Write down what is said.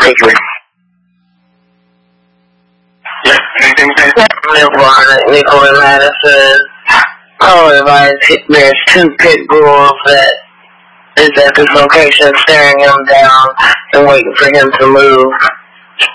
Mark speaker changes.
Speaker 1: Thank you.
Speaker 2: Yeah, anything to say?
Speaker 1: Nicola Madison. Home advice, there's 2 pit bulls that is at this location staring him down and waiting for him to move.